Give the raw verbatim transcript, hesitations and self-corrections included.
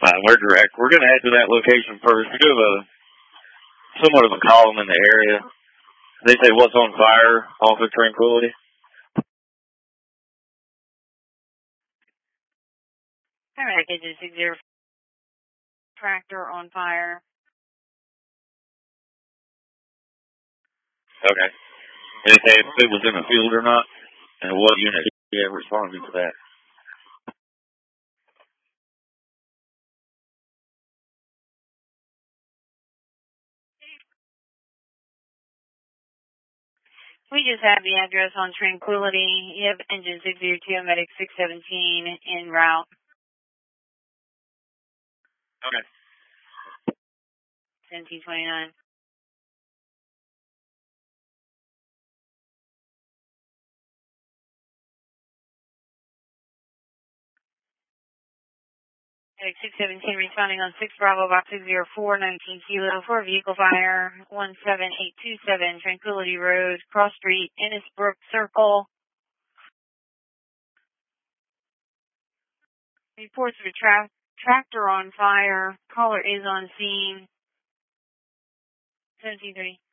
Uh, we're direct. We're going to head to that location first. We do have a somewhat of a column in the area. They say what's on fire off of Tranquility. All right, engine six zero. Tractor on fire. Okay. Did they say if it was in the field or not? And what unit yeah, responded to that? We just have the address on Tranquility. You have engine six zero two, medic six seventeen en route. Okay. ten T twenty-nine. Medic six seventeen responding on six Bravo Box six zero four, nineteen Kilo for vehicle fire, one seven eight two seven Tranquility Road, Cross Street, Innisbrook Circle. Reports of a tra- tractor on fire. Caller is on scene. seventeen three.